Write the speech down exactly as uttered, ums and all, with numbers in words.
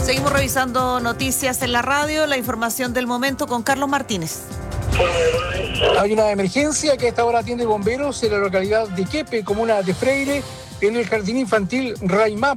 Seguimos revisando noticias en la radio, la información del momento con Carlos Martínez. Hay una emergencia que a esta hora atiende bomberos en la localidad de Quepe, comuna de Freire, en el jardín infantil Raimap.